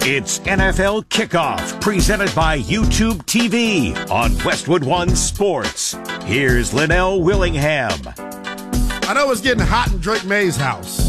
It's NFL Kickoff, presented by YouTube TV on Westwood One Sports. Here's Linnell Willingham. I know it's getting hot in Drake May's house.